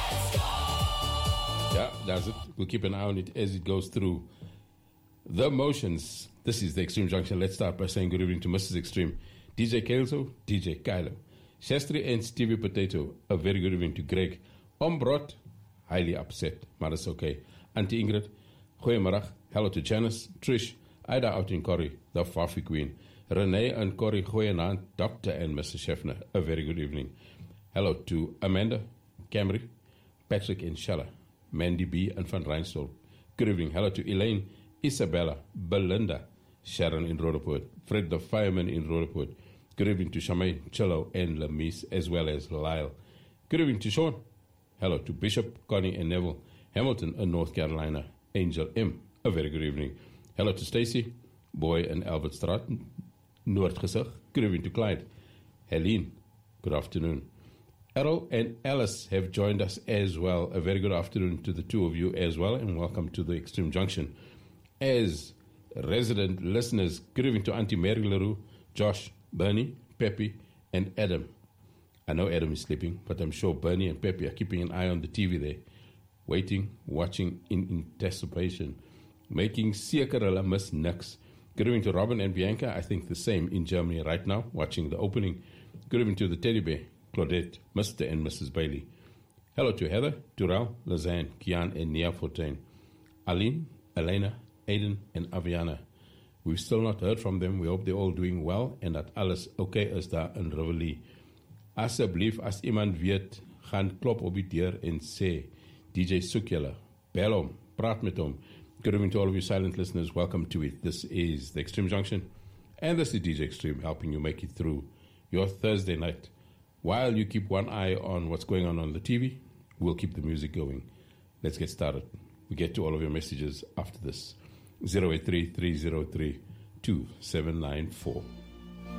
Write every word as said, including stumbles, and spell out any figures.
Yeah, that's it. We'll keep an eye on it as it goes through the motions. This is the Extreme Junction. Let's start by saying good evening to Missus Extreme, D J Kelso, D J Kylo, Shastri and Stevie Potato. A very good evening to Greg. Ombrot, highly upset, but it's okay. Auntie Ingrid, goeiemiddag. Hello to Janice, Trish, Ida out in Corrie, the Fafi Queen, Renee and Corrie goeienaand, Doctor and Missus Scheffner. A very good evening. Hello to Amanda, Camry, Patrick and Shella, Mandy B and Van Reinstol. Good evening. Hello to Elaine, Isabella, Belinda, Sharon in Roodepoort, Fred the Fireman in Roodepoort. Good evening to Charmaine, Cello and Lamise, as well as Lyle. Good evening to Sean. Hello to Bishop, Connie and Neville, Hamilton in North Carolina, Angel M. A very good evening. Hello to Stacy, Boy and Albert Straat, Noordgesig. Good evening to Clyde. Helene, good afternoon. Errol and Alice have joined us as well. A very good afternoon to the two of you as well, and welcome to the Extreme Junction. As resident listeners, good evening to Auntie Mary LaRue, Josh, Bernie, Peppy, and Adam. I know Adam is sleeping, but I'm sure Bernie and Peppy are keeping an eye on the T V there, waiting, watching in anticipation, making seker hulle mis niks. Good evening to Robin and Bianca, I think the same in Germany right now, watching the opening. Good evening to the teddy bear, Claudette, Mister and Missus Bailey. Hello to Heather, Durrell, Lazanne, Kian and Nia Fortain, Aline, Elena, Aiden and Aviana. We've still not heard from them. We hope they're all doing well and that alles okay is daar in Rivoli. Asseblief, as iemand weet, gaan klop op die deur en sê, D J soek julle, bel hom, praat met hom. Good evening to all of you silent listeners. Welcome to it. This is the Extreme Junction, and this is D J Extreme helping you make it through your Thursday night. While you keep one eye on what's going on on the T V, we'll keep the music going. Let's get started. We get to all of your messages after this. zero eight three, three zero three, two seven nine four.